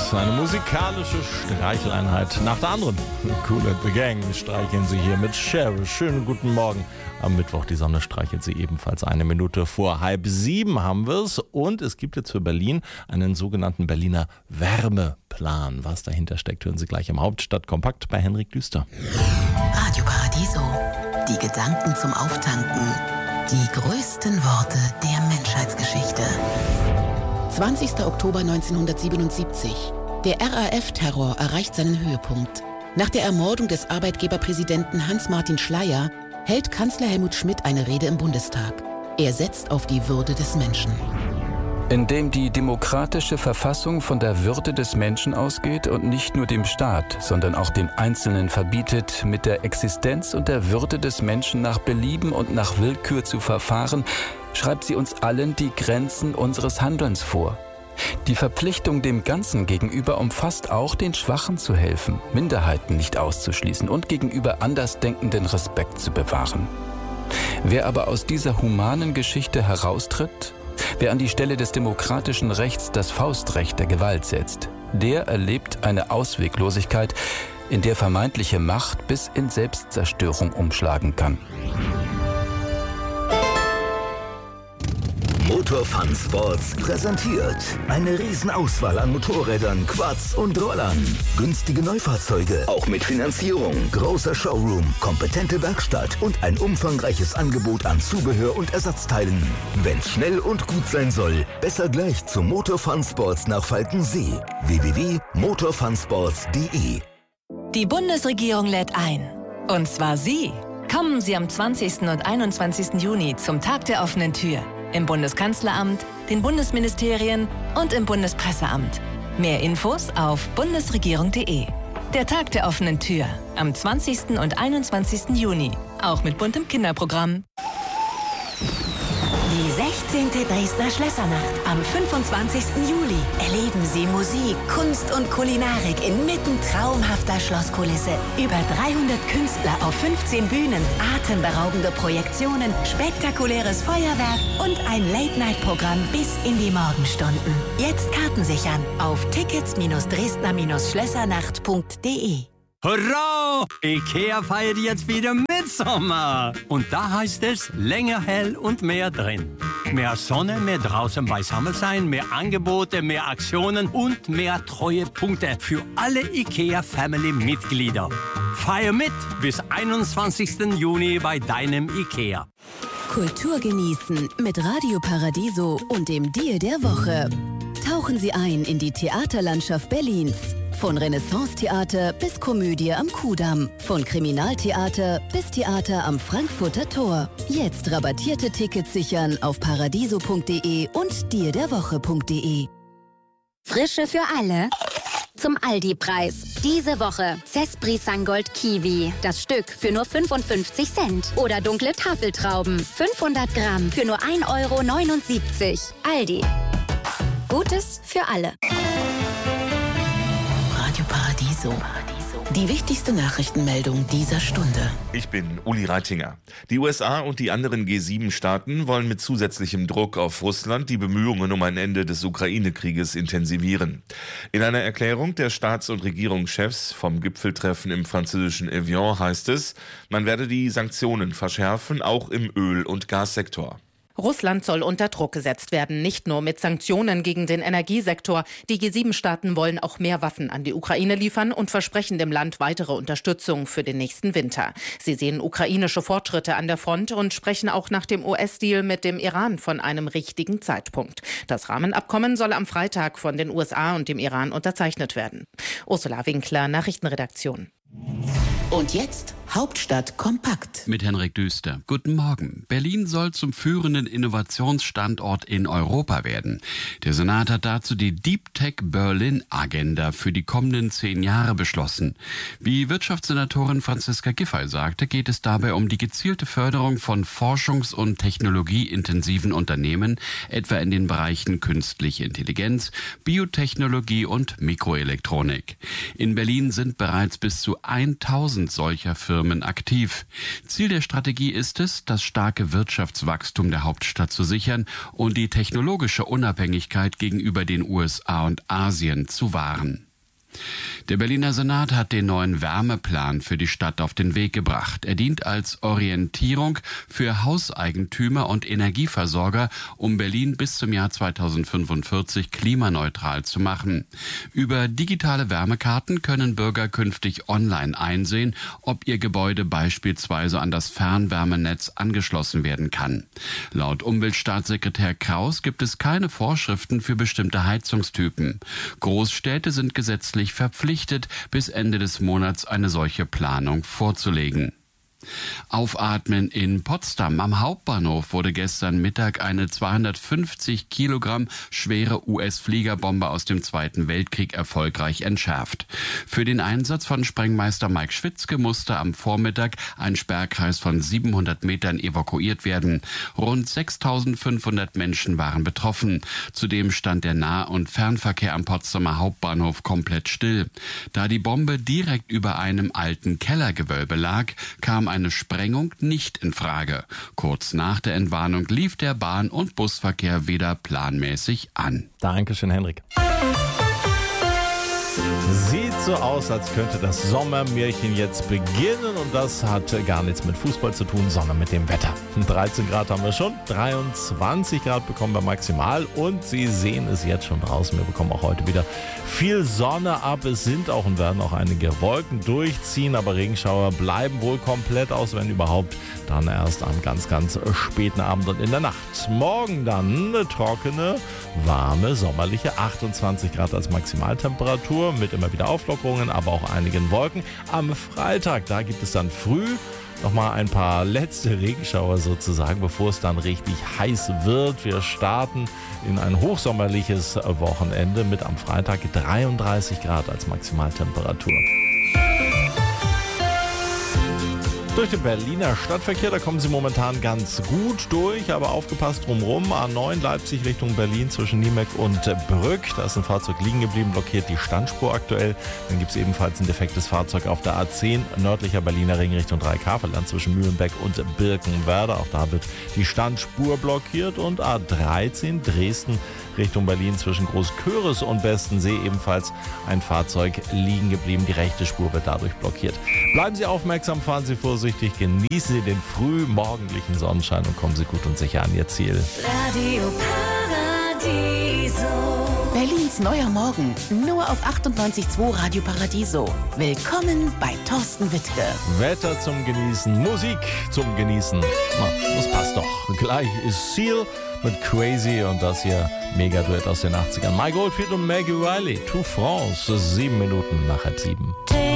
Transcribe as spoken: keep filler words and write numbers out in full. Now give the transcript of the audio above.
Eine musikalische Streicheleinheit nach der anderen. Kool and the Gang streicheln sie hier mit Cheryl. Schönen guten Morgen. Am Mittwoch, die Sonne streichelt sie ebenfalls eine Minute vor halb sieben haben wir es. Und es gibt jetzt für Berlin einen sogenannten Berliner Wärmeplan. Was dahinter steckt, hören Sie gleich im Hauptstadtkompakt bei Henrik Düster. Radio Paradiso. Die Gedanken zum Auftanken. Die größten Worte der Menschheitsgeschichte. zwanzigster Oktober neunzehnhundertsiebenundsiebzig. Der R A F-Terror erreicht seinen Höhepunkt. Nach der Ermordung des Arbeitgeberpräsidenten Hans-Martin Schleyer hält Kanzler Helmut Schmidt eine Rede im Bundestag. Er setzt auf die Würde des Menschen. Indem die demokratische Verfassung von der Würde des Menschen ausgeht und nicht nur dem Staat, sondern auch dem Einzelnen verbietet, mit der Existenz und der Würde des Menschen nach Belieben und nach Willkür zu verfahren, schreibt sie uns allen die Grenzen unseres Handelns vor. Die Verpflichtung dem Ganzen gegenüber umfasst auch, den Schwachen zu helfen, Minderheiten nicht auszuschließen und gegenüber Andersdenkenden Respekt zu bewahren. Wer aber aus dieser humanen Geschichte heraustritt, wer an die Stelle des demokratischen Rechts das Faustrecht der Gewalt setzt, der erlebt eine Ausweglosigkeit, in der vermeintliche Macht bis in Selbstzerstörung umschlagen kann. Motor Fun Sports präsentiert eine Riesenauswahl an Motorrädern, Quads und Rollern. Günstige Neufahrzeuge, auch mit Finanzierung. Großer Showroom, kompetente Werkstatt und ein umfangreiches Angebot an Zubehör und Ersatzteilen. Wenn's schnell und gut sein soll, besser gleich zu Motor Fun Sports nach Falkensee. w w w punkt motorfunsports punkt de. Die Bundesregierung lädt ein. Und zwar Sie. Kommen Sie am zwanzigsten und einundzwanzigsten Juni zum Tag der offenen Tür. Im Bundeskanzleramt, den Bundesministerien und im Bundespresseamt. Mehr Infos auf bundesregierung punkt de. Der Tag der offenen Tür am zwanzigsten und einundzwanzigsten Juni. Auch mit buntem Kinderprogramm. Die sechzehnte Dresdner Schlössernacht am fünfundzwanzigsten Juli. Erleben Sie Musik, Kunst und Kulinarik inmitten traumhafter Schlosskulisse. Über dreihundert Künstler auf fünfzehn Bühnen, atemberaubende Projektionen, spektakuläres Feuerwerk und ein Late-Night-Programm bis in die Morgenstunden. Jetzt Karten sichern auf tickets dresdner schlössernacht punkt de. Hurra! IKEA feiert jetzt wieder Mitsommer. Und da heißt es länger hell und mehr drin. Mehr Sonne, mehr draußen beisammen sein, mehr Angebote, mehr Aktionen und mehr Treuepunkte für alle IKEA-Family-Mitglieder. Feier mit bis einundzwanzigsten Juni bei deinem IKEA. Kultur genießen mit Radio Paradiso und dem Deal der Woche. Tauchen Sie ein in die Theaterlandschaft Berlins. Von Renaissance-Theater bis Komödie am Kudamm. Von Kriminaltheater bis Theater am Frankfurter Tor. Jetzt rabattierte Tickets sichern auf paradiso punkt de und dealderwoche punkt de. Frische für alle. Zum Aldi-Preis. Diese Woche Cespri Sangold Kiwi. Das Stück für nur fünfundfünfzig Cent. Oder dunkle Tafeltrauben. fünfhundert Gramm für nur ein Euro neunundsiebzig. Aldi. Gutes für alle. Radio Paradiso. Die wichtigste Nachrichtenmeldung dieser Stunde. Ich bin Uli Reitinger. Die U S A und die anderen G sieben Staaten wollen mit zusätzlichem Druck auf Russland die Bemühungen um ein Ende des Ukraine-Krieges intensivieren. In einer Erklärung der Staats- und Regierungschefs vom Gipfeltreffen im französischen Evian heißt es, man werde die Sanktionen verschärfen, auch im Öl- und Gassektor. Russland soll unter Druck gesetzt werden, nicht nur mit Sanktionen gegen den Energiesektor. Die G sieben Staaten wollen auch mehr Waffen an die Ukraine liefern und versprechen dem Land weitere Unterstützung für den nächsten Winter. Sie sehen ukrainische Fortschritte an der Front und sprechen auch nach dem U S-Deal mit dem Iran von einem richtigen Zeitpunkt. Das Rahmenabkommen soll am Freitag von den U S A und dem Iran unterzeichnet werden. Ursula Winkler, Nachrichtenredaktion. Und jetzt Hauptstadt kompakt. Mit Henrik Düster. Guten Morgen. Berlin soll zum führenden Innovationsstandort in Europa werden. Der Senat hat dazu die Deep Tech Berlin Agenda für die kommenden zehn Jahre beschlossen. Wie Wirtschaftssenatorin Franziska Giffey sagte, geht es dabei um die gezielte Förderung von forschungs- und technologieintensiven Unternehmen, etwa in den Bereichen künstliche Intelligenz, Biotechnologie und Mikroelektronik. In Berlin sind bereits bis zu tausend solcher Firmen Firmen aktiv. Ziel der Strategie ist es, das starke Wirtschaftswachstum der Hauptstadt zu sichern und die technologische Unabhängigkeit gegenüber den U S A und Asien zu wahren. Der Berliner Senat hat den neuen Wärmeplan für die Stadt auf den Weg gebracht. Er dient als Orientierung für Hauseigentümer und Energieversorger, um Berlin bis zum Jahr zweitausendfünfundvierzig klimaneutral zu machen. Über digitale Wärmekarten können Bürger künftig online einsehen, ob ihr Gebäude beispielsweise an das Fernwärmenetz angeschlossen werden kann. Laut Umweltstaatssekretär Kraus gibt es keine Vorschriften für bestimmte Heizungstypen. Großstädte sind gesetzlich verpflichtet, bis Ende des Monats eine solche Planung vorzulegen. Aufatmen in Potsdam. Am Hauptbahnhof wurde gestern Mittag eine zweihundertfünfzig Kilogramm schwere U S-Fliegerbombe aus dem Zweiten Weltkrieg erfolgreich entschärft. Für den Einsatz von Sprengmeister Mike Schwitzke musste am Vormittag ein Sperrkreis von siebenhundert Metern evakuiert werden. Rund sechstausendfünfhundert Menschen waren betroffen. Zudem stand der Nah- und Fernverkehr am Potsdamer Hauptbahnhof komplett still. Da die Bombe direkt über einem alten Kellergewölbe lag, kam eine Sprengung nicht in Frage. Kurz nach der Entwarnung lief der Bahn- und Busverkehr wieder planmäßig an. Dankeschön, Henrik. Sieht so aus, als könnte das Sommermärchen jetzt beginnen und das hat gar nichts mit Fußball zu tun, sondern mit dem Wetter. dreizehn Grad haben wir schon, dreiundzwanzig Grad bekommen wir maximal und Sie sehen es jetzt schon draußen. Wir bekommen auch heute wieder viel Sonne ab. Es sind auch und werden auch einige Wolken durchziehen, aber Regenschauer bleiben wohl komplett aus, wenn überhaupt, dann erst am ganz, ganz späten Abend und in der Nacht. Morgen dann eine trockene, warme, sommerliche achtundzwanzig Grad als Maximaltemperatur mit immer wieder Auflockerungen, aber auch einigen Wolken. Am Freitag, da gibt es dann früh nochmal ein paar letzte Regenschauer sozusagen, bevor es dann richtig heiß wird. Wir starten in ein hochsommerliches Wochenende mit am Freitag dreiunddreißig Grad als Maximaltemperatur. Durch den Berliner Stadtverkehr, da kommen Sie momentan ganz gut durch, aber aufgepasst drumherum. A neun Leipzig Richtung Berlin zwischen Niemeck und Brück. Da ist ein Fahrzeug liegen geblieben, blockiert die Standspur aktuell. Dann gibt es ebenfalls ein defektes Fahrzeug auf der A zehn, nördlicher Berliner Ring Richtung Dreikafelland zwischen Mühlenbeck und Birkenwerder. Auch da wird die Standspur blockiert. Und A dreizehn Dresden Richtung Berlin zwischen Großköris und Bestensee ebenfalls ein Fahrzeug liegen geblieben. Die rechte Spur wird dadurch blockiert. Bleiben Sie aufmerksam, fahren Sie vorsichtig. Genießen Sie den frühmorgendlichen Sonnenschein und kommen Sie gut und sicher an Ihr Ziel. Radio Paradiso. Berlins neuer Morgen, nur auf achtundneunzig Komma zwei Radio Paradiso. Willkommen bei Thorsten Wittke. Wetter zum Genießen, Musik zum Genießen. Na, das passt doch. Gleich ist Seal mit Crazy und das hier Mega-Duett aus den achtzigern. Mike Oldfield und Maggie Riley, Two France, sieben Minuten nach halb sieben.